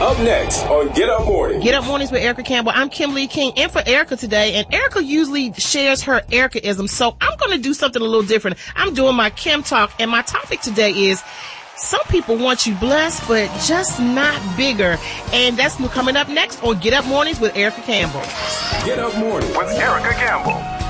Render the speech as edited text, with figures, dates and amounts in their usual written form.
Up next on Get Up Mornings. Get Up Mornings with Erica Campbell. I'm Kimberly King in for Erica today, and Erica usually shares her Erica-ism, so I'm going to do something a little different. I'm doing my Kim Talk, and my topic today is some people want you blessed, but just not bigger. And that's coming up next on Get Up Mornings with Erica Campbell. Get Up Mornings with Erica Campbell.